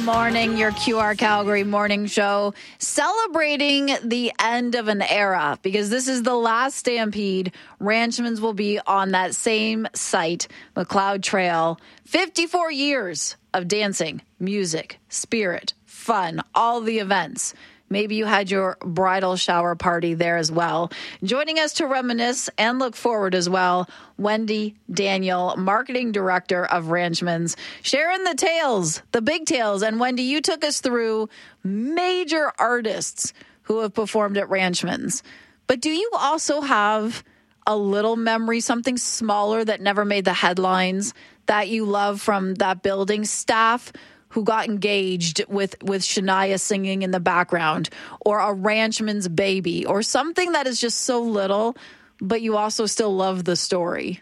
morning, your QR Calgary morning show, celebrating the end of an era, because this is the last Stampede. Ranchmans will be on that same site, McLeod Trail. 54 years of dancing, music, spirit, fun, all the events. Maybe you had your bridal shower party there as well. Joining us to reminisce and look forward as well, Wendy Daniel, Marketing Director of Ranchmans, sharing the tales, the big tales. And Wendy, you took us through major artists who have performed at Ranchmans. But do you also have a little memory, something smaller that never made the headlines that you love from that building? Staff who got engaged with Shania singing in the background, or a ranchman's baby, or something that is just so little, but you also still love the story?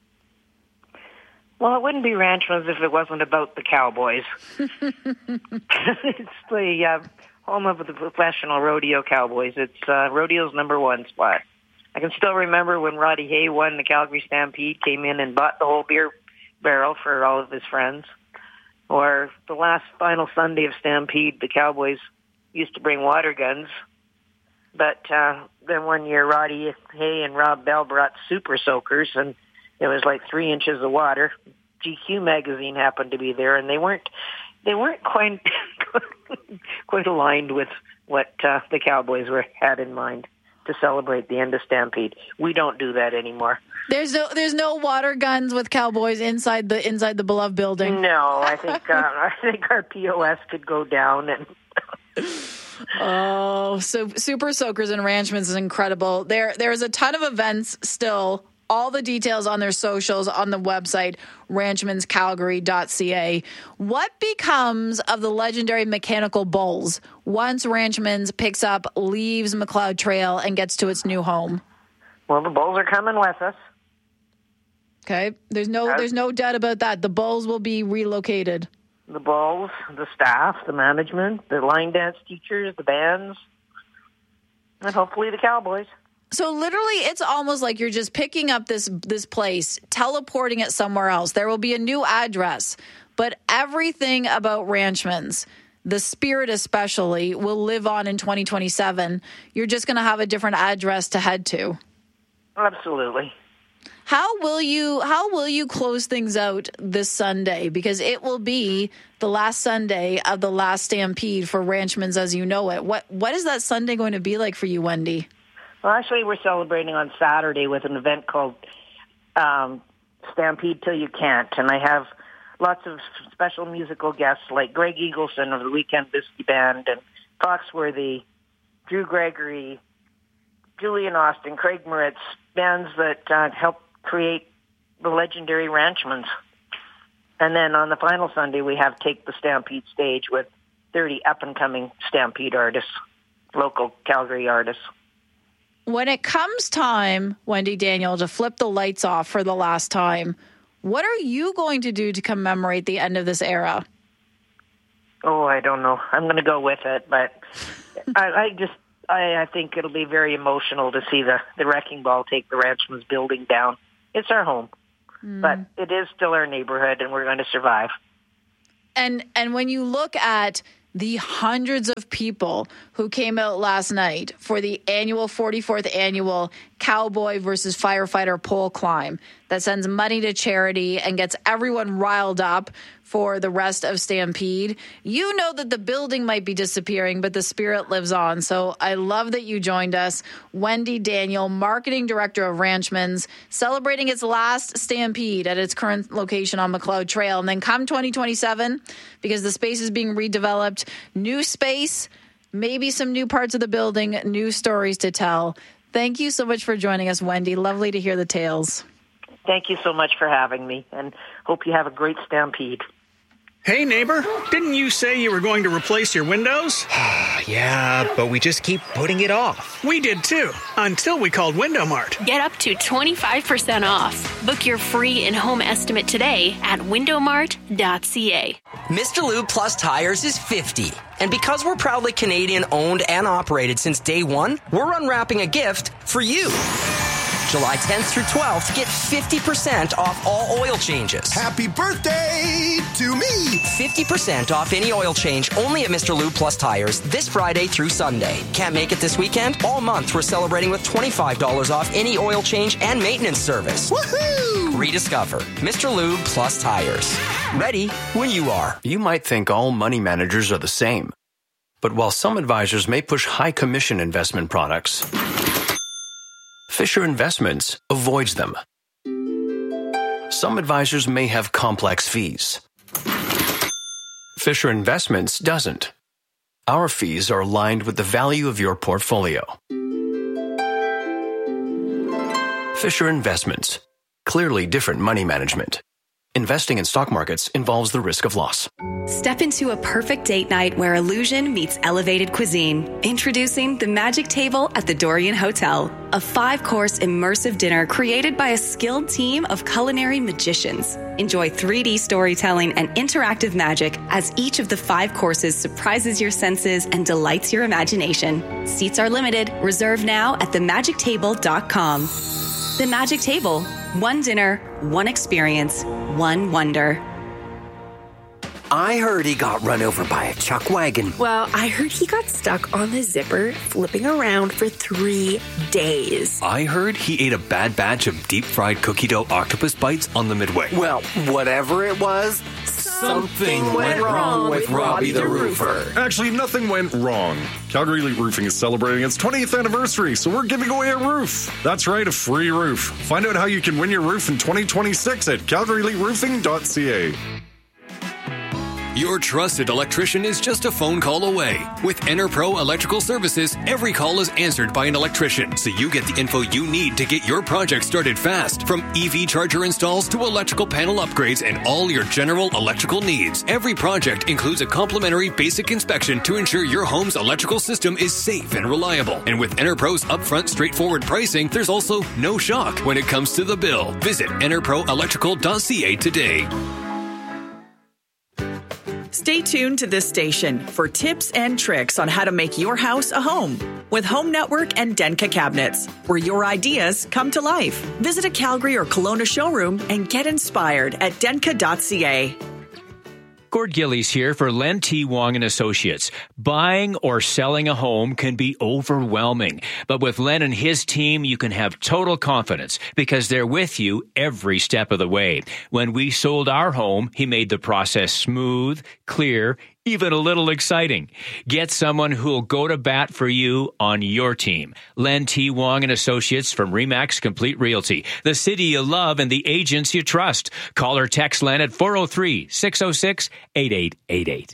Well, it wouldn't be Ranchmans if it wasn't about the Cowboys. It's the home of the professional rodeo Cowboys. It's rodeo's number one spot. I can still remember when Roddy Hay won the Calgary Stampede, came in and bought the whole beer barrel for all of his friends. Or the last final Sunday of Stampede, the Cowboys used to bring water guns. But then one year, Roddy Hay and Rob Bell brought super soakers, and it was like 3 inches of water. GQ magazine happened to be there, and they weren't quite quite aligned with what the Cowboys had in mind to celebrate the end of Stampede. We don't do that anymore. There's no water guns with Cowboys inside the beloved building. No, I think our POS could go down. And oh, so Super Soakers and Ranchmans is incredible. There's a ton of events still. All the details on their socials on the website, ranchmanscalgary.ca. What becomes of the legendary mechanical bulls once Ranchmans leaves McLeod Trail and gets to its new home? Well, the bulls are coming with us. Okay. There's no doubt about that. The bulls will be relocated. The bulls, the staff, the management, the line dance teachers, the bands, and hopefully the Cowboys. So literally, it's almost like you're just picking up this place, teleporting it somewhere else. There will be a new address, but everything about Ranchmans, the spirit especially, will live on in 2027. You're just going to have a different address to head to. Absolutely. How will you close things out this Sunday? Because it will be the last Sunday of the last Stampede for Ranchmans as you know it. What is that Sunday going to be like for you, Wendy? Well, actually, we're celebrating on Saturday with an event called Stampede Till You Can't, and I have lots of special musical guests like Greg Eagleson of the Weekend Whiskey Band and Foxworthy, Drew Gregory, Julian Austin, Craig Moritz, bands that help create the legendary Ranchmans. And then on the final Sunday, we have Take the Stampede stage with 30 up-and-coming Stampede artists, local Calgary artists. When it comes time, Wendy Daniel, to flip the lights off for the last time, what are you going to do to commemorate the end of this era? Oh, I don't know. I'm going to go with it, but I think it'll be very emotional to see the Wrecking Ball take the Ranchmans building down. It's our home, but it is still our neighborhood, and we're going to survive. And when you look at the hundreds of people who came out last night for the 44th annual Cowboy versus Firefighter pole climb that sends money to charity and gets everyone riled up for the rest of Stampede, you know that the building might be disappearing, but the spirit lives on. So I love that you joined us. Wendy Daniel, Marketing Director of Ranchmans, celebrating its last Stampede at its current location on McLeod Trail. And then come 2027, because the space is being redeveloped, new space, maybe some new parts of the building, new stories to tell. Thank you so much for joining us, Wendy. Lovely to hear the tales. Thank you so much for having me, and hope you have a great Stampede. Hey, neighbor, didn't you say you were going to replace your windows? Yeah, but we just keep putting it off. We did too, until we called Window Mart. Get up to 25% off. Book your free in-home estimate today at windowmart.ca. Mr. Lube Plus Tires is 50. And because we're proudly Canadian owned and operated since day one, we're unwrapping a gift for you. July 10th through 12th, get 50% off all oil changes. Happy birthday to me! 50% off any oil change only at Mr. Lube Plus Tires this Friday through Sunday. Can't make it this weekend? All month we're celebrating with $25 off any oil change and maintenance service. Woohoo! Rediscover Mr. Lube Plus Tires. Ready when you are. You might think all money managers are the same. But while some advisors may push high commission investment products, Fisher Investments avoids them. Some advisors may have complex fees. Fisher Investments doesn't. Our fees are aligned with the value of your portfolio. Fisher Investments. Clearly different money management. Investing in stock markets involves the risk of loss. Step into a perfect date night where illusion meets elevated cuisine. Introducing the Magic Table at the Dorian Hotel, a 5-course immersive dinner created by a skilled team of culinary magicians. Enjoy 3D storytelling and interactive magic as each of the 5 courses surprises your senses and delights your imagination. Seats are limited. Reserve now at themagictable.com. The Magic Table. One dinner, one experience, one wonder. I heard he got run over by a chuck wagon. Well, I heard he got stuck on the zipper, flipping around for 3 days. I heard he ate a bad batch of deep-fried cookie dough octopus bites on the Midway. Well, whatever it was, something went wrong with Robbie the Roofer. Actually, nothing went wrong. Calgary Elite Roofing is celebrating its 20th anniversary, so we're giving away a roof. That's right, a free roof. Find out how you can win your roof in 2026 at calgaryeliteroofing.ca. Your trusted electrician is just a phone call away. With EnerPro Electrical Services, every call is answered by an electrician, so you get the info you need to get your project started fast. From EV charger installs to electrical panel upgrades and all your general electrical needs. Every project includes a complimentary basic inspection to ensure your home's electrical system is safe and reliable. And with EnerPro's upfront straightforward pricing, there's also no shock when it comes to the bill. Visit enerproelectrical.ca today. Stay tuned to this station for tips and tricks on how to make your house a home with Home Network and Denka Cabinets, where your ideas come to life. Visit a Calgary or Kelowna showroom and get inspired at denka.ca. Gord Gillies here for Len T. Wong and Associates. Buying or selling a home can be overwhelming, but with Len and his team, you can have total confidence because they're with you every step of the way. When we sold our home, he made the process smooth, clear, even a little exciting. Get someone who'll go to bat for you on your team. Len T. Wong and Associates from RE/MAX Complete Realty, the city you love and the agents you trust. Call or text Len at 403-606-8888.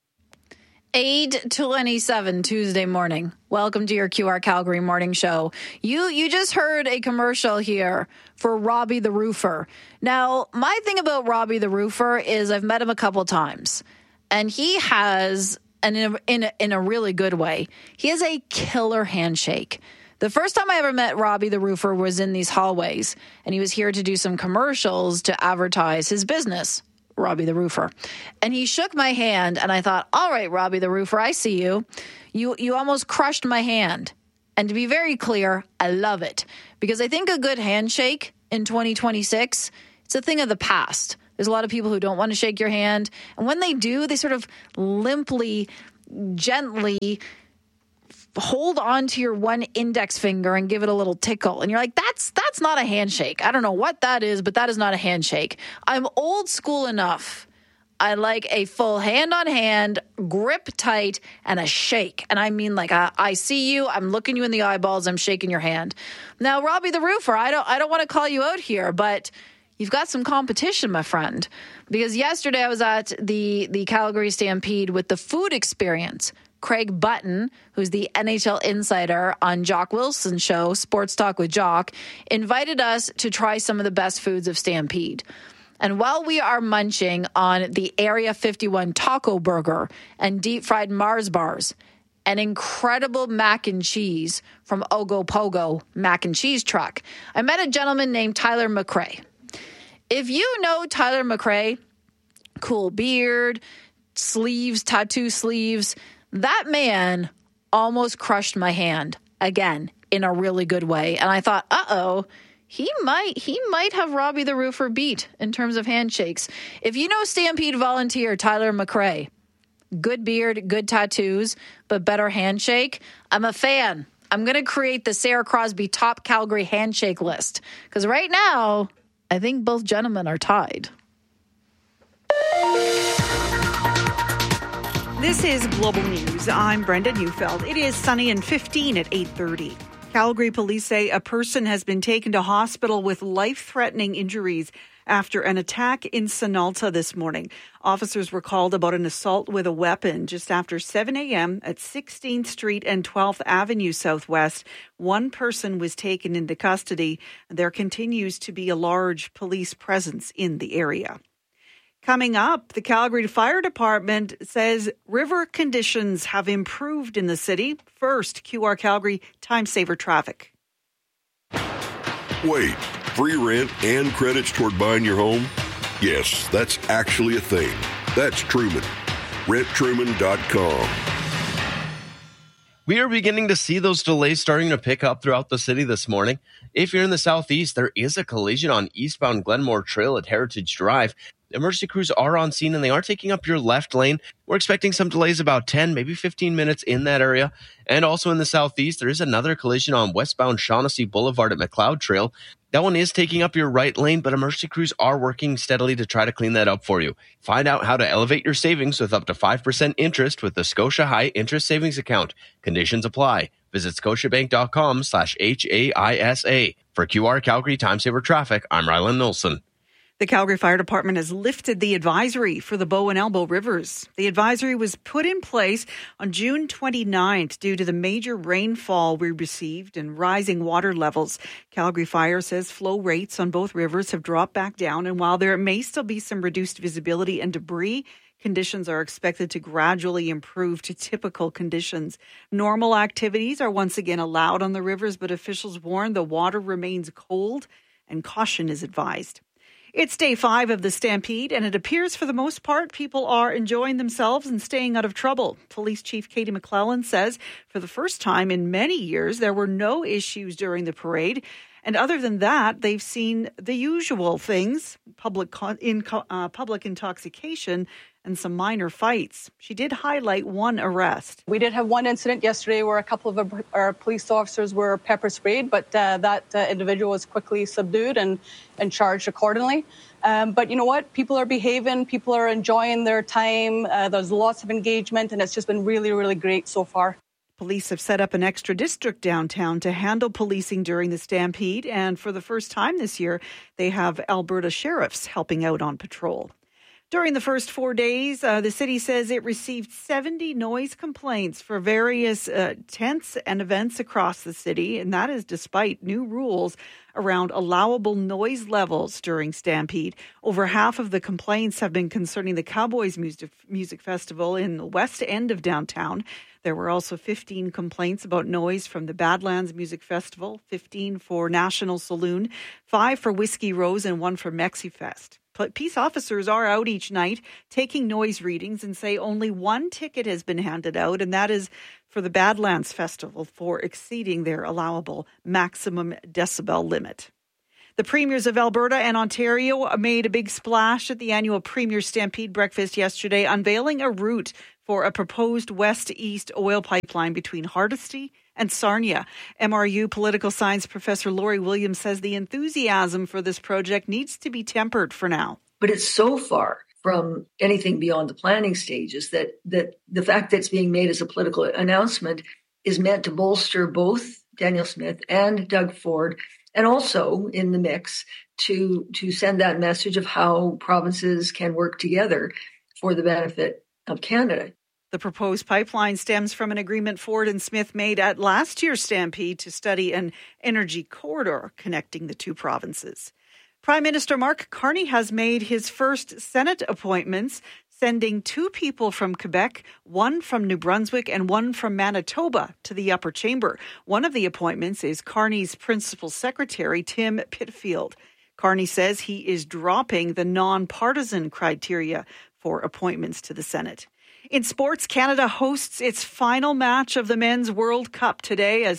8:27 Tuesday morning. Welcome to your QR Calgary morning show. You just heard a commercial here for Robbie the Roofer. Now, my thing about Robbie the Roofer is I've met him a couple times. And he has, and in a really good way, he has a killer handshake. The first time I ever met Robbie the Roofer was in these hallways, and he was here to do some commercials to advertise his business, Robbie the Roofer. And he shook my hand, and I thought, all right, Robbie the Roofer, I see you. You almost crushed my hand. And to be very clear, I love it. Because I think a good handshake in 2026, it's a thing of the past. There's a lot of people who don't want to shake your hand. And when they do, they sort of limply, gently hold on to your one index finger and give it a little tickle. And you're like, that's not a handshake. I don't know what that is, but that is not a handshake. I'm old school enough. I like a full hand-on-hand, grip tight, and a shake. And I mean, like, I see you, I'm looking you in the eyeballs, I'm shaking your hand. Now, Robbie the Roofer, I don't want to call you out here, but you've got some competition, my friend, because yesterday I was at the Calgary Stampede with the food experience. Craig Button, who's the NHL insider on Jock Wilson's show, Sports Talk with Jock, invited us to try some of the best foods of Stampede. And while we are munching on the Area 51 taco burger and deep-fried Mars bars, an incredible mac and cheese from Ogopogo mac and cheese truck, I met a gentleman named Tyler McRae. If you know Tyler McRae, cool beard, sleeves, tattoo sleeves, that man almost crushed my hand, again, in a really good way. And I thought, uh-oh, he might have Robbie the Roofer beat in terms of handshakes. If you know Stampede volunteer Tyler McRae, good beard, good tattoos, but better handshake, I'm a fan. I'm going to create the Sarah Crosby top Calgary handshake list. Because right now, I think both gentlemen are tied. This is Global News. I'm Brenda Neufeld. It is sunny and 15 at 8:30. Calgary police say a person has been taken to hospital with life-threatening injuries after an attack in Sonalta this morning. Officers were called about an assault with a weapon just after 7 a.m. at 16th Street and 12th Avenue Southwest. One person was taken into custody. There continues to be a large police presence in the area. Coming up, the Calgary Fire Department says river conditions have improved in the city. First, QR Calgary Time Saver Traffic. Wait, free rent and credits toward buying your home? Yes, that's actually a thing. That's Truman. RentTruman.com. We are beginning to see those delays starting to pick up throughout the city this morning. If you're in the southeast, there is a collision on eastbound Glenmore Trail at Heritage Drive. Emergency crews are on scene and they are taking up your left lane. We're expecting some delays about 10, maybe 15 minutes in that area. And also in the southeast, there is another collision on westbound Shaughnessy Boulevard at McLeod Trail. That one is taking up your right lane, but emergency crews are working steadily to try to clean that up for you. Find out how to elevate your savings with up to 5% interest with the Scotia High Interest Savings Account. Conditions apply. Visit scotiabank.com/HAISA. For QR Calgary Time Saver Traffic, I'm Ryland Nolson. The Calgary Fire Department has lifted the advisory for the Bow and Elbow Rivers. The advisory was put in place on June 29th due to the major rainfall we received and rising water levels. Calgary Fire says flow rates on both rivers have dropped back down, and while there may still be some reduced visibility and debris, conditions are expected to gradually improve to typical conditions. Normal activities are once again allowed on the rivers, but officials warn the water remains cold and caution is advised. It's day 5 of the Stampede, and it appears for the most part people are enjoying themselves and staying out of trouble. Police Chief Katie McClellan says for the first time in many years there were no issues during the parade. And other than that, they've seen the usual things, public intoxication and some minor fights. She did highlight one arrest. We did have one incident yesterday where a couple of our police officers were pepper sprayed, but that individual was quickly subdued and charged accordingly. But you know what? People are behaving. People are enjoying their time. There's lots of engagement, and it's just been really, really great so far. Police have set up an extra district downtown to handle policing during the Stampede, and for the first time this year, they have Alberta sheriffs helping out on patrol. During the first 4 days, the city says it received 70 noise complaints for various tents and events across the city, and that is despite new rules around allowable noise levels during Stampede. Over half of the complaints have been concerning the Cowboys Music Festival in the west end of downtown. There were also 15 complaints about noise from the Badlands Music Festival, 15 for National Saloon, 5 for Whiskey Rose, and 1 for MexiFest. Peace officers are out each night taking noise readings and say only one ticket has been handed out, and that is for the Badlands Festival for exceeding their allowable maximum decibel limit. The premiers of Alberta and Ontario made a big splash at the annual Premier Stampede breakfast yesterday, unveiling a route for a proposed west-east oil pipeline between Hardisty and Sarnia. MRU political science professor Laurie Williams says the enthusiasm for this project needs to be tempered for now. But it's so far from anything beyond the planning stages that the fact that it's being made as a political announcement is meant to bolster both Danielle Smith and Doug Ford, and also in the mix to send that message of how provinces can work together for the benefit of Canada. The proposed pipeline stems from an agreement Ford and Smith made at last year's Stampede to study an energy corridor connecting the two provinces. Prime Minister Mark Carney has made his first Senate appointments, sending 2 people from Quebec, 1 from New Brunswick and 1 from Manitoba to the upper chamber. One of the appointments is Carney's principal secretary, Tim Pitfield. Carney says he is dropping the nonpartisan criteria for appointments to the Senate. In sports, Canada hosts its final match of the Men's World Cup today as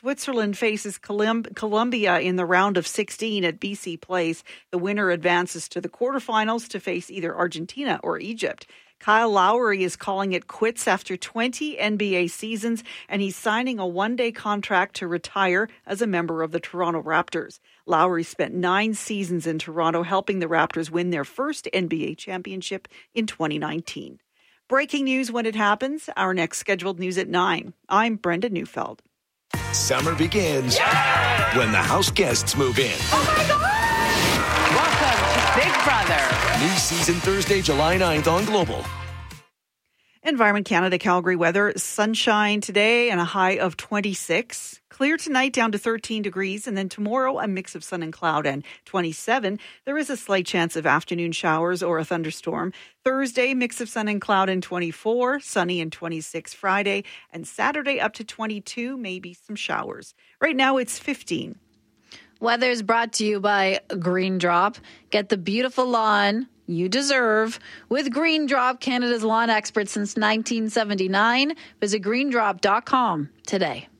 Switzerland faces Colombia in the round of 16 at BC Place. The winner advances to the quarterfinals to face either Argentina or Egypt. Kyle Lowry is calling it quits after 20 NBA seasons, and he's signing a one-day contract to retire as a member of the Toronto Raptors. Lowry spent 9 seasons in Toronto, helping the Raptors win their first NBA championship in 2019. Breaking news when it happens. Our next scheduled news at 9. I'm Brenda Neufeld. Summer begins when the house guests move in. Oh my God! Welcome to Big Brother. New season Thursday, July 9th on Global. Environment Canada Calgary weather. Sunshine today and a high of 26. Clear tonight down to 13 degrees. And then tomorrow, a mix of sun and cloud and 27. There is a slight chance of afternoon showers or a thunderstorm. Thursday, mix of sun and cloud and 24. Sunny and 26 Friday. And Saturday up to 22, maybe some showers. Right now, it's 15. Weather is brought to you by Green Drop. Get the beautiful lawn you deserve with Green Drop, Canada's lawn expert since 1979. Visit greendrop.com today.